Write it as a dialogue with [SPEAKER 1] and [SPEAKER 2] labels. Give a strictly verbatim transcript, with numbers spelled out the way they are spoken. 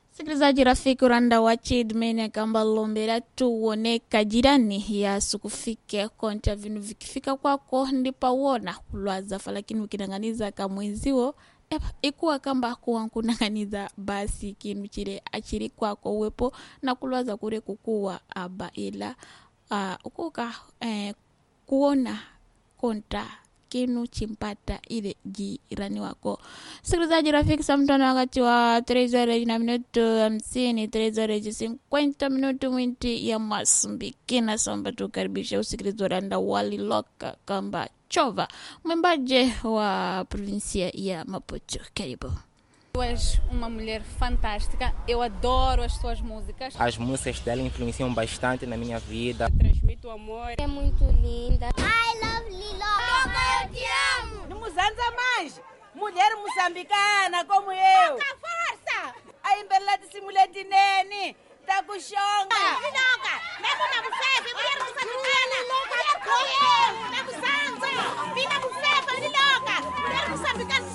[SPEAKER 1] Sikilizaji rafiki Randa wachid mene kamba lombera tuoneka jirani ya sukufike konta vinu vikifika kwako ndipa uona kulwaza falakini ukinanganiza kamwenziwo epa ikuwa kamba kuwa kunanganiza basi kinu chile achiri kwako uwepo na kulwaza kure kukuwa aba ila uh, ukuka eh, kuona konta kinu chimpata ile jirani wako. Sikilizaji rafiki samtona wakati wa treza na minuto hamsini, treza cinquenta minuto mwinti ya Masumbiki na somba tukaribisha usikilizo Randa wali loka kamba chova mwimbaje wa província ya Maputo. Karibu.
[SPEAKER 2] Tu és uma mulher fantástica, eu adoro as tuas músicas.
[SPEAKER 3] As músicas dela influenciam bastante na minha vida.
[SPEAKER 4] Transmite o amor.
[SPEAKER 5] É muito linda.
[SPEAKER 6] I love Lilo. Eu te amo.
[SPEAKER 4] Não nos anda mais. Mulher moçambicana como eu.
[SPEAKER 6] Com força.
[SPEAKER 4] A embela de mulher de nene. Tá com chonga.
[SPEAKER 6] Liloca. Mesmo na bufete, mulher moçambicana. Mulher como eu. Na busanza. Vina bufete, Liloca. Mulher moçambicana.